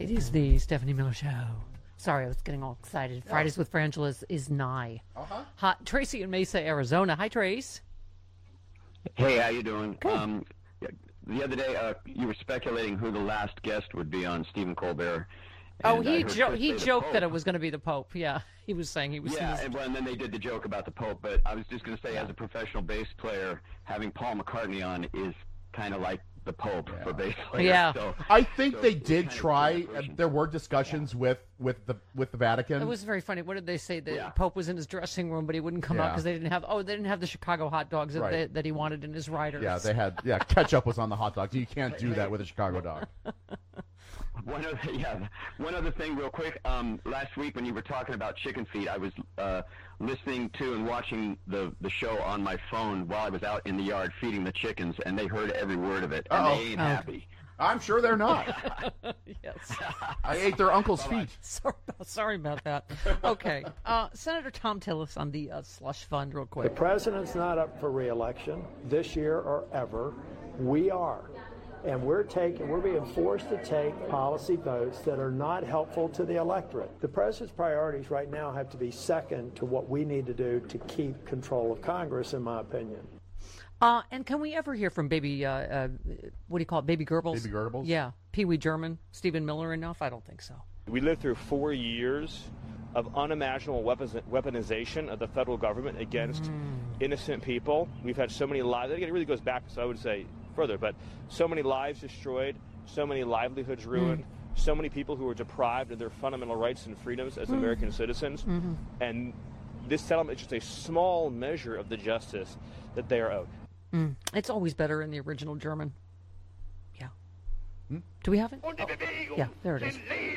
It is the Stephanie Miller Show. Sorry, I was getting all excited. Fridays with Frangela is nigh. Hot. Tracy in Mesa, Arizona. Hi, Trace. Hey, how you doing? Good. The other day, you were speculating who the last guest would be on Stephen Colbert. Oh, And he joked that it was going to be the Pope. Yeah, he was saying he was. Yeah, and then they did the joke about the Pope. But I was just going to say, as a professional bass player, having Paul McCartney on is kind of like the Pope for bass players. Yeah. So, I think they did kind of try. celebration. There were discussions with the Vatican. It was very funny. What did they say? The Yeah. Pope was in his dressing room, but he wouldn't come out because they didn't have the Chicago hot dogs Right. that he wanted in his riders. Yeah, they had. Yeah, ketchup was on the hot dogs. You can't do that with a Chicago dog. One other thing real quick. Last week when you were talking about chicken feet, I was listening to and watching the show on my phone while I was out in the yard feeding the chickens, and they heard every word of it, and they ain't happy. I'm sure they're not. Yes. I ate their uncle's feet. Sorry about that. Okay. Senator Tom Tillis on the slush fund real The quick. president's not up for re-election this year or ever. We are. And we're being forced to take policy votes that are not helpful to the electorate. The president's priorities right now have to be second to what we need to do to keep control of Congress, in my opinion. And can we ever hear from Baby, what do you call it, Baby Goebbels? Baby Goebbels? Yeah. Pee Wee German, Stephen Miller enough? I don't think so. We lived through 4 years of unimaginable weaponization of the federal government against innocent people. We've had so many lives. I think it really goes back, so I would say further, but so many lives destroyed, so many livelihoods ruined, so many people who were deprived of their fundamental rights and freedoms as American citizens. And this settlement is just a small measure of the justice that they are owed. It's always better in the original German. Yeah. Do we have it? Oh, yeah, there it is.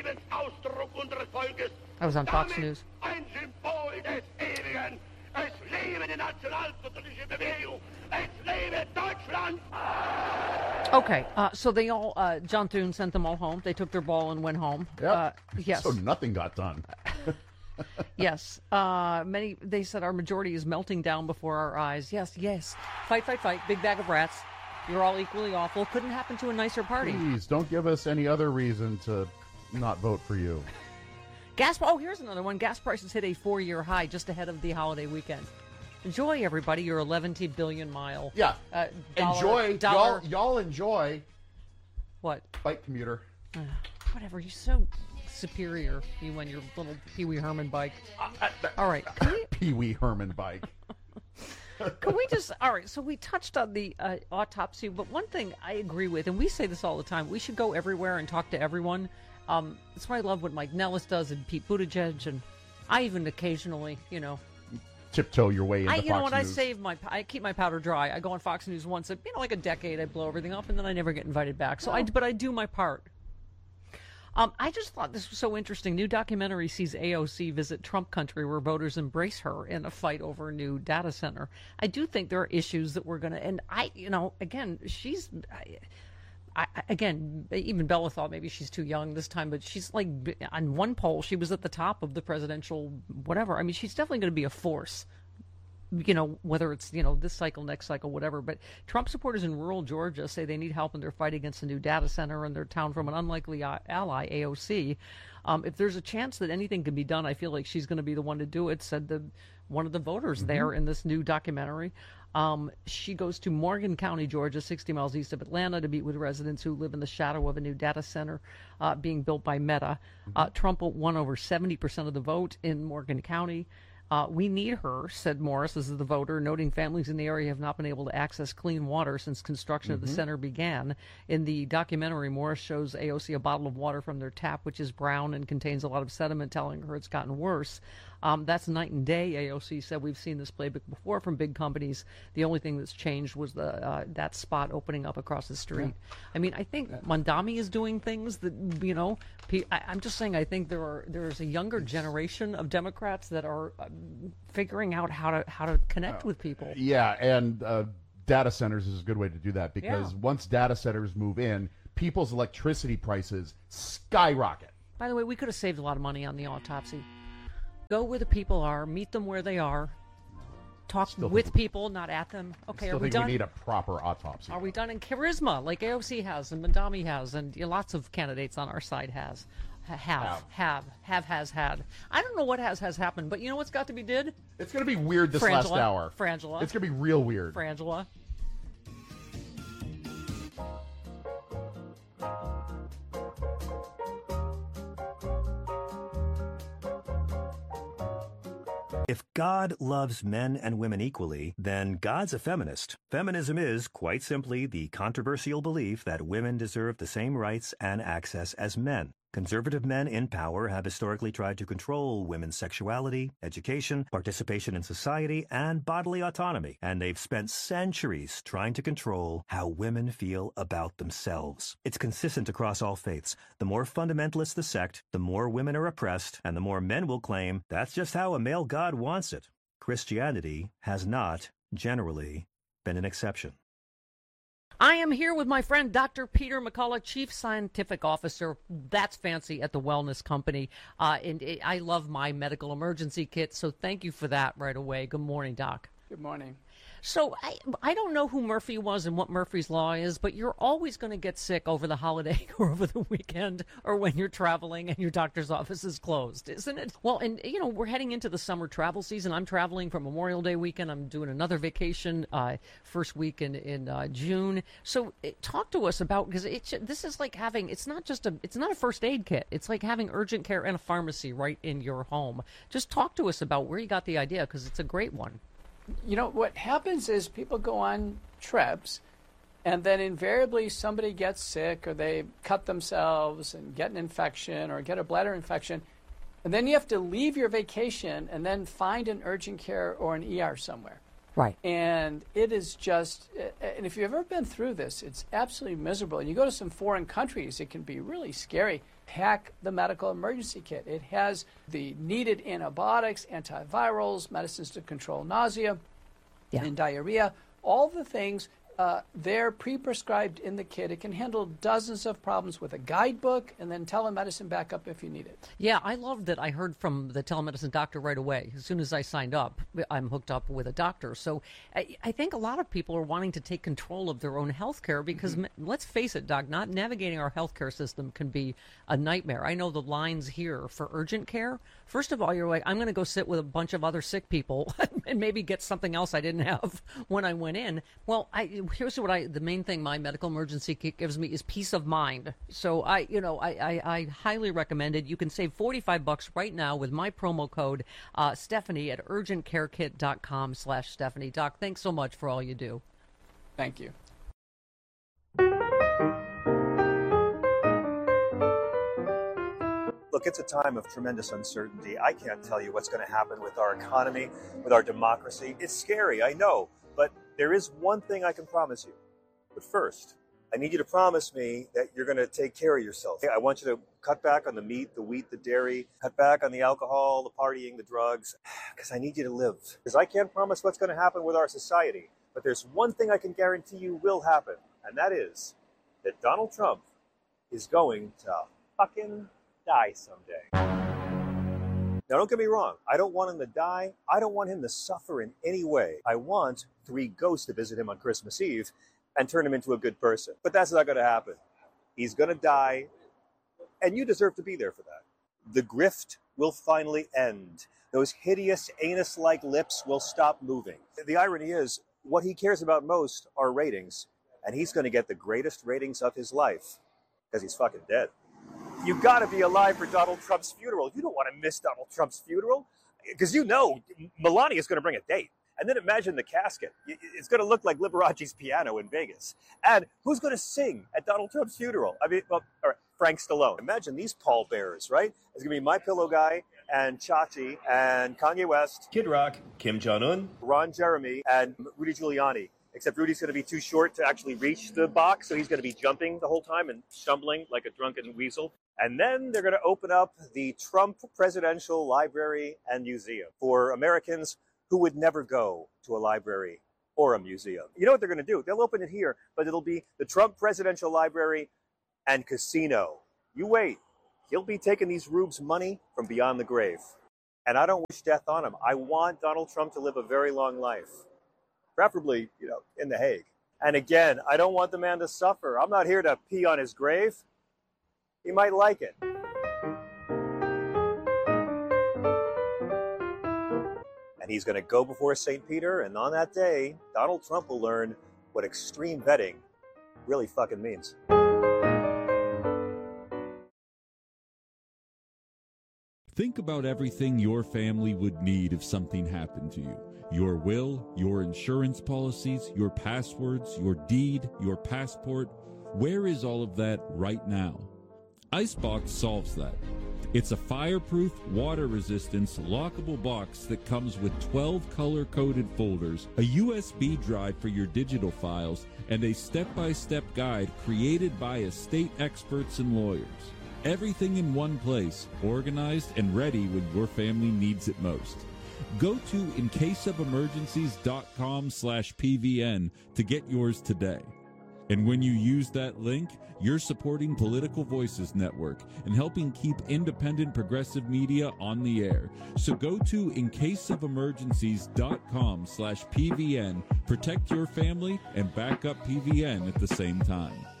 I was on Fox News. Okay, so they all, John Thune sent them all home. They took their ball and went home. Yep. Yes. So nothing got done. Yes. They said our majority is melting down before our eyes. Yes. Fight. Big bag of rats. You're all equally awful. Couldn't happen to a nicer party. Please don't give us any other reason to not vote for you. Here's another one. Gas prices hit a 4-year high just ahead of the holiday weekend. Enjoy, everybody, your 11 billion mile. Yeah. Enjoy. Y'all enjoy. What? Bike commuter. Whatever. You're so superior, you and your little Pee Wee Herman bike. All right. Pee Wee Herman bike. Can we just, all right, so we touched on the autopsy, but one thing I agree with, and we say this all the time, we should go everywhere and talk to everyone. That's why I love what Mike Nellis does and Pete Buttigieg, and I even occasionally, Tiptoe your way into Fox News. I keep my powder dry. I go on Fox News once, like a decade, I blow everything up, and then I never get invited back. So but I do my part. I just thought this was so interesting. New documentary sees AOC visit Trump country where voters embrace her in a fight over a new data center. I do think there are issues that we're going to, and again, even Bella thought maybe she's too young this time, but she's like, on one poll, she was at the top of the presidential whatever. I mean, she's definitely going to be a force. Whether it's, this cycle, next cycle, whatever. But Trump supporters in rural Georgia say they need help in their fight against a new data center in their town from an unlikely ally, AOC. If there's a chance that anything can be done, I feel like she's going to be the one to do it, said one of the voters there in this new documentary. She goes to Morgan County, Georgia, 60 miles east of Atlanta, to meet with residents who live in the shadow of a new data center being built by Meta. Trump won over 70% of the vote in Morgan County. We need her, said Morris, as the voter, noting families in the area have not been able to access clean water since construction of the center began. In the documentary, Morris shows AOC a bottle of water from their tap, which is brown and contains a lot of sediment, telling her it's gotten worse. That's night and day, AOC said. We've seen this playbook before from big companies. The only thing that's changed was that spot opening up across the street. Yeah. I mean, I think Mondami is doing things that, I'm just saying I think there's a younger generation of Democrats that are figuring out how to connect with people. Yeah, and data centers is a good way to do that because once data centers move in, people's electricity prices skyrocket. By the way, we could have saved a lot of money on the autopsy. Go where the people are, meet them where they are. talk Still with think- people, not at them. Okay, Still are we think done? we need a proper autopsy. Are we done in charisma, like AOC has and Mandami has, and lots of candidates on our side has had. I don't know what has happened, but you know what's got to be did? It's going to be weird this last hour. Frangela. It's going to be real weird. Frangela. If God loves men and women equally, then God's a feminist. Feminism is, quite simply, the controversial belief that women deserve the same rights and access as men. Conservative men in power have historically tried to control women's sexuality, education, participation in society, and bodily autonomy, and they've spent centuries trying to control how women feel about themselves. It's consistent across all faiths. The more fundamentalist the sect, the more women are oppressed, and the more men will claim that's just how a male god wants it. Christianity has not, generally, been an exception. I am here with my friend Dr. Peter McCullough, Chief Scientific Officer. That's fancy at the Wellness Company. And I love my medical emergency kit, so thank you for that right away. Good morning, Doc. Good morning. So I don't know who Murphy was and what Murphy's Law is, but you're always going to get sick over the holiday or over the weekend or when you're traveling and your doctor's office is closed, isn't it? Well, and, you know, we're heading into the summer travel season. I'm traveling for Memorial Day weekend. I'm doing another vacation first week in June. So talk to us about, because this is like having, it's not a first aid kit. It's like having urgent care and a pharmacy right in your home. Just talk to us about where you got the idea, because it's a great one. You know, what happens is people go on trips, and then invariably somebody gets sick, or they cut themselves and get an infection or get a bladder infection, and then you have to leave your vacation and then find an urgent care or an ER somewhere. Right. And it is just, and if you've ever been through this, it's absolutely miserable. And you go to some foreign countries, it can be really scary. Pack the medical emergency kit. It has the needed antibiotics, antivirals, medicines to control nausea and diarrhea, all the things. They're pre-prescribed in the kit. It can handle dozens of problems with a guidebook and then telemedicine backup if you need it. Yeah, I love that I heard from the telemedicine doctor right away. As soon as I signed up, I'm hooked up with a doctor. So I think a lot of people are wanting to take control of their own health care because, let's face it, Doc, not navigating our healthcare system can be a nightmare. I know the lines here for urgent care. First of all, you're like, I'm going to go sit with a bunch of other sick people and maybe get something else I didn't have when I went in. Well, here's what the main thing my medical emergency kit gives me is peace of mind. So I highly recommend it. You can save $45 right now with my promo code Stephanie at urgentcarekit.com/Stephanie. Doc, thanks so much for all you do. Thank you. Look, it's a time of tremendous uncertainty. I can't tell you what's going to happen with our economy, with our democracy. It's scary, I know, but there is one thing I can promise you. But first, I need you to promise me that you're going to take care of yourself. I want you to cut back on the meat, the wheat, the dairy, cut back on the alcohol, the partying, the drugs, because I need you to live. Because I can't promise what's going to happen with our society, but there's one thing I can guarantee you will happen, and that is that Donald Trump is going to fucking die someday. Now, don't get me wrong. I don't want him to die. I don't want him to suffer in any way. I want 3 ghosts to visit him on Christmas Eve and turn him into a good person. But that's not going to happen. He's going to die, and you deserve to be there for that. The grift will finally end. Those hideous anus-like lips will stop moving. The irony is, what he cares about most are ratings, and he's going to get the greatest ratings of his life because he's fucking dead. You've got to be alive for Donald Trump's funeral. You don't want to miss Donald Trump's funeral because you know Melania is going to bring a date. And then imagine the casket. It's going to look like Liberace's piano in Vegas. And who's going to sing at Donald Trump's funeral? I mean, well, all right, Frank Stallone. Imagine these pallbearers, right? It's going to be MyPillow Guy and Chachi and Kanye West, Kid Rock, Kim Jong-un, Ron Jeremy, and Rudy Giuliani. Except Rudy's going to be too short to actually reach the box, so he's going to be jumping the whole time and stumbling like a drunken weasel. And then they're going to open up the Trump Presidential Library and Museum for Americans who would never go to a library or a museum. You know what they're going to do? They'll open it here, but it'll be the Trump Presidential Library and Casino. You wait. He'll be taking these rubes money from beyond the grave. And I don't wish death on him. I want Donald Trump to live a very long life, preferably, in The Hague. And again, I don't want the man to suffer. I'm not here to pee on his grave. He might like it. And he's going to go before St. Peter, and on that day, Donald Trump will learn what extreme vetting really fucking means. Think about everything your family would need if something happened to you. Your will, your insurance policies, your passwords, your deed, your passport. Where is all of that right now? Icebox solves that. It's a fireproof, water-resistant, lockable box that comes with 12 color-coded folders, a USB drive for your digital files, and a step-by-step guide created by estate experts and lawyers. Everything in one place, organized and ready when your family needs it most. Go to incaseofemergencies.com/PVN to get yours today. And when you use that link, you're supporting Political Voices Network and helping keep independent progressive media on the air. So go to incaseofemergencies.com/PVN, protect your family, and back up PVN at the same time.